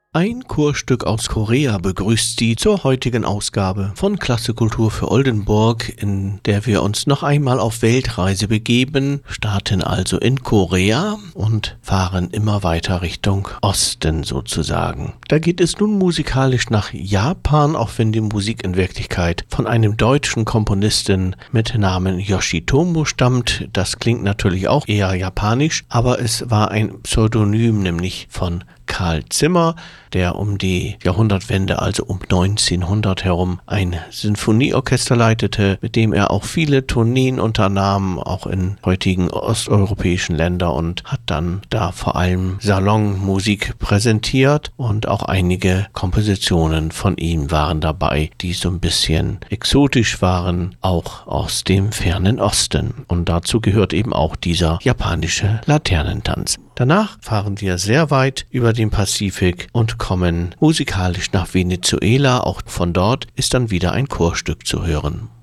Ein Chorstück aus Korea begrüßt Sie zur heutigen Ausgabe von Klasse Kultur für Oldenburg, in der wir uns noch einmal auf Weltreise begeben, starten also in Korea und fahren immer weiter Richtung Osten sozusagen. Da geht es nun musikalisch nach Japan, auch wenn die Musik in Wirklichkeit von einem deutschen Komponisten mit Namen Yoshitomo stammt. Das klingt natürlich auch eher japanisch, aber es war ein Pseudonym, nämlich von Karl Zimmer, der um die Jahrhundertwende, also um 1900 herum, ein Sinfonieorchester leitete, mit dem er auch viele Tourneen unternahm, auch in heutigen osteuropäischen Ländern, und hat dann da vor allem Salonmusik präsentiert, und auch einige Kompositionen von ihm waren dabei, die so ein bisschen exotisch waren, auch aus dem fernen Osten. Und dazu gehört eben auch dieser japanische Laternentanz. Danach fahren wir sehr weit über den Pazifik und kommen musikalisch nach Venezuela. Auch von dort ist dann wieder ein Chorstück zu hören.